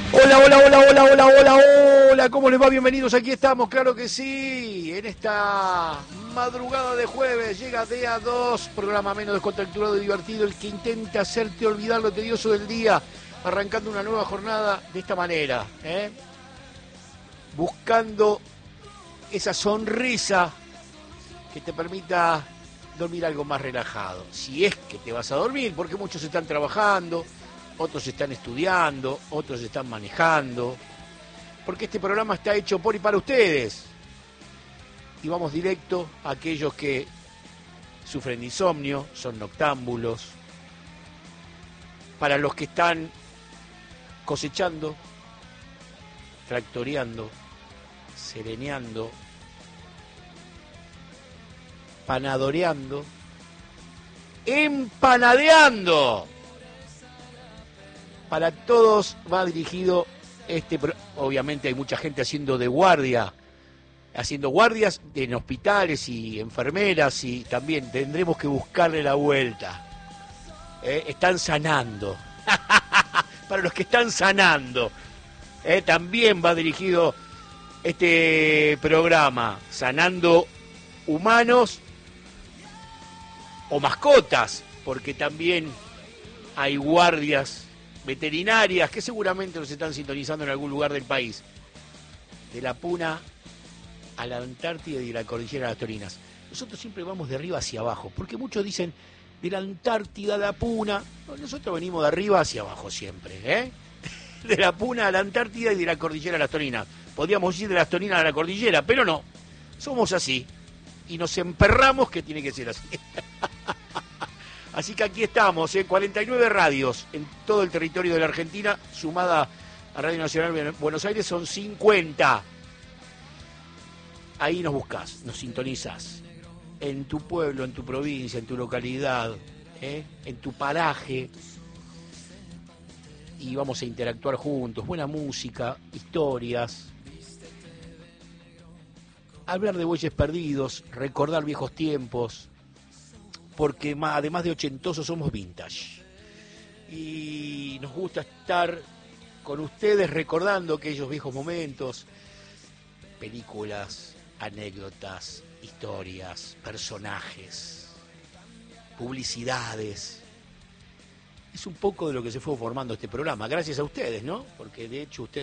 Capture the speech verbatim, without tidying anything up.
Hola, hola, hola, hola, hola, hola, hola, ¿cómo les va? Bienvenidos, aquí estamos, claro que sí, en esta madrugada de jueves, llega D A dos, programa menos descontracturado y divertido, el que intenta hacerte olvidar lo tedioso del día, arrancando una nueva jornada de esta manera, ¿eh? Buscando esa sonrisa que te permita dormir algo más relajado, si es que te vas a dormir, porque muchos están trabajando, otros están estudiando, otros están manejando, porque este programa está hecho por y para ustedes. Y vamos directo a aquellos que sufren insomnio, son noctámbulos, para los que están cosechando, tractoreando, sereneando, panadoreando, empanadeando. Para todos va dirigido este programa. Obviamente hay mucha gente haciendo de guardia, haciendo guardias en hospitales y enfermeras, y también tendremos que buscarle la vuelta. ¿Eh? Están sanando. Para los que están sanando, ¿eh? También va dirigido este programa, sanando humanos o mascotas, porque también hay guardias veterinarias que seguramente nos están sintonizando en algún lugar del país. De la Puna a la Antártida y de la Cordillera de las Torinas. Nosotros siempre vamos de arriba hacia abajo, porque muchos dicen de la Antártida a la Puna. Nosotros venimos de arriba hacia abajo siempre, ¿eh? De la Puna a la Antártida y de la Cordillera de las Torinas. Podríamos ir de las Torinas a la Cordillera, pero no. Somos así. Y nos emperramos que tiene que ser así. Así que aquí estamos, en cuarenta y nueve radios en todo el territorio de la Argentina, sumada a Radio Nacional de Buenos Aires, son cincuenta. Ahí nos buscas, nos sintonizás. En tu pueblo, en tu provincia, en tu localidad, ¿eh? En tu paraje. Y vamos a interactuar juntos. Buena música, historias. Hablar de bueyes perdidos, recordar viejos tiempos. Porque además de ochentosos somos vintage. Y nos gusta estar con ustedes recordando aquellos viejos momentos, películas, anécdotas, historias, personajes, publicidades. Es un poco de lo que se fue formando este programa, gracias a ustedes, ¿no? Porque de hecho ustedes